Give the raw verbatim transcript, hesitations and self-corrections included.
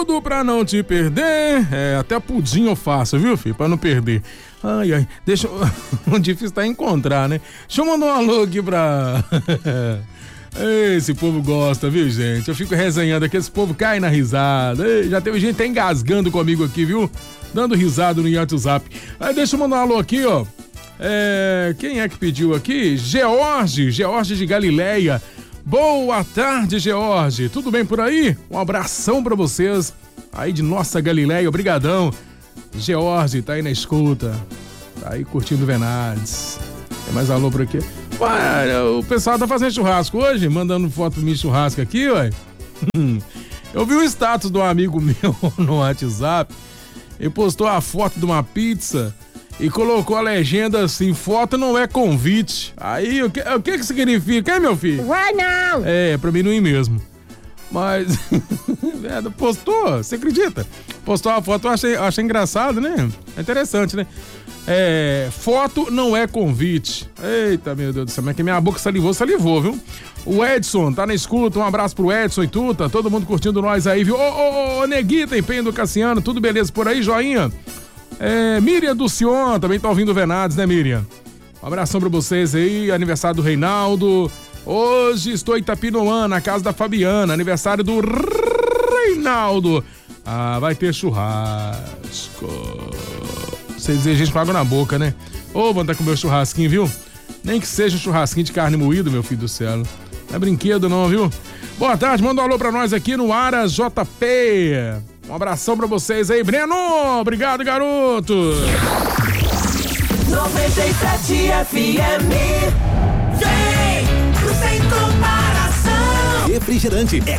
tudo pra não te perder. É, até pudim eu faço, viu, filho? Pra não perder. Ai, ai, deixa eu... O difícil tá encontrar, né? Deixa eu mandar um alô aqui pra... Esse povo gosta, viu, gente? Eu fico resenhando aqui, esse povo cai na risada. Ei, já teve gente até engasgando comigo aqui, viu? Dando risada no WhatsApp. Aí deixa eu mandar um alô aqui, ó. É... Quem é que pediu aqui? George, George de Galileia. Boa tarde, George. Tudo bem por aí? Um abração pra vocês aí de nossa Galileia. Obrigadão. George tá aí na escuta. Tá aí curtindo Venades. Tem mais alô por aqui? Ué, o pessoal tá fazendo churrasco hoje, mandando foto pra mim de churrasco aqui, ué. Eu vi o status de um amigo meu no WhatsApp. Ele postou a foto de uma pizza e colocou a legenda assim: foto não é convite. Aí, o que, o que que significa, hein, meu filho? Vai não! É, pra mim não ir mesmo. Mas, postou, você acredita? Postou a foto, eu achei, eu achei engraçado, né? É interessante, né? É, foto não é convite. Eita, meu Deus do céu, mas que minha boca salivou, salivou, viu? O Edson tá na escuta, um abraço pro Edson e Tuta, todo mundo curtindo nós aí, viu? Ô, ô, ô, Neguita, empenho do Cassiano, tudo beleza por aí, joinha? É, Miriam do Sion também tá ouvindo Venades, né, Miriam? Um abração pra vocês aí, aniversário do Reinaldo. Hoje estou em Itapinoã, na casa da Fabiana, aniversário do Reinaldo. Ah, vai ter churrasco. Vocês veem gente com água na boca, né? Ô, vontade de comer o churrasquinho, viu? Nem que seja um churrasquinho de carne moída, meu filho do céu. Não é brinquedo não, viu? Boa tarde, manda um alô pra nós aqui no Aras J P. Um abração pra vocês aí, Breno. Obrigado, garoto. noventa e sete F M. Vem, sem comparação. Refrigerante é